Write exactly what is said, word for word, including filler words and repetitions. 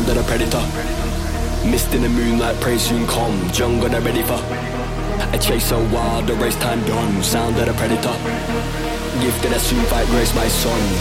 sound of the predator. Mist in the moonlight, pray soon come. Jungle they're ready for. A chase so wild, the race time done. Sound of the predator. Gifted as soon fight, grace my son.